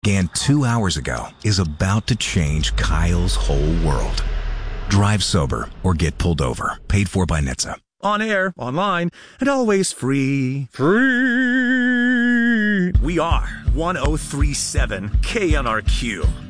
began 2 hours ago is about to change Kyle's whole world. Drive sober or get pulled over. Paid for by NHTSA. On air, online, and always free. Free! We are 1037 KNRQ.